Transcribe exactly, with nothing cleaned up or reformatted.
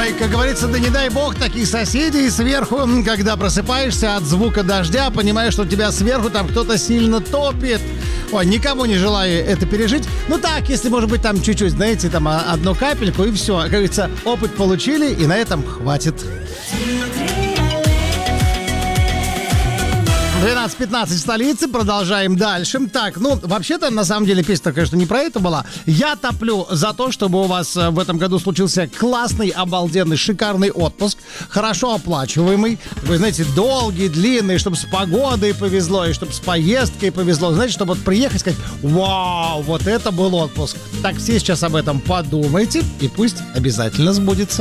Ой, как говорится, да не дай бог таких соседей сверху, когда просыпаешься от звука дождя, понимаешь, что тебя сверху там кто-то сильно топит. Ой, никому не желаю это пережить. Ну так, если, может быть, там чуть-чуть, знаете, там одну капельку и все. Как говорится, опыт получили, и на этом хватит. двенадцать пятнадцать в столице, продолжаем дальше. Так, ну, вообще-то, на самом деле, песня, конечно, не про это была. Я топлю за то, чтобы у вас в этом году случился классный, обалденный, шикарный отпуск, хорошо оплачиваемый, вы знаете, долгий, длинный, чтобы с погодой повезло, и чтобы с поездкой повезло. Знаете, чтобы вот приехать и сказать: вау, вот это был отпуск. Так, все сейчас об этом подумайте, и пусть обязательно сбудется.